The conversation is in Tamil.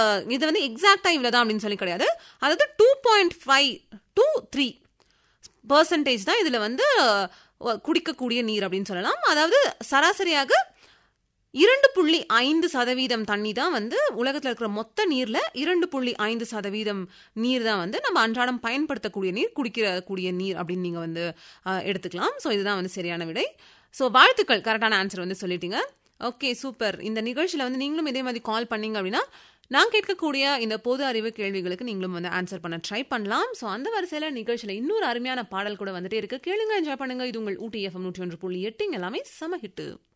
இது வந்து எக்ஸாக்டா இவ்வளவுதான் அப்படின்னு சொல்லி கிடையாது. அதாவது 2.5 to 3% தான் இதுல வந்து குடிக்கக்கூடிய நீர் அப்படின்னு சொல்லலாம். அதாவது சராசரியாக 2.5% தண்ணி தான் வந்து உலகத்தில் இருக்கிற மொத்த நீர்ல 2.5% நீர் தான் வந்து நம்ம அன்றாடம் பயன்படுத்தக்கூடிய நீர், குடிக்கக்கூடிய நீர் அப்படின்னு நீங்க வந்து எடுத்துக்கலாம். ஸோ இதுதான் வந்து சரியான விடை. ஸோ வாழ்த்துக்கள், கரெக்டான ஆன்சர் வந்து சொல்லிட்டீங்க. Okay, super. இந்த நிகழ்ச்சியில் வந்து நீங்களும் இதே மாதிரி கால் பண்ணீங்க அப்படின்னா நான் கேட்கக்கூடிய இந்த பொது அறிவு கேள்விகளுக்கு நீங்களும் வந்து ஆன்சர் பண்ண ட்ரை பண்ணலாம். ஸோ அந்த வரிசையில் நிகழ்ச்சியில் இன்னொரு அருமையான பாடல் கூட வந்துட்டே இருக்கு. கேளுங்க, என்ஜாய் பண்ணுங்க. இது உங்கள் ஊட்டி FM 101.8 எல்லாமே சம ஹிட்டு.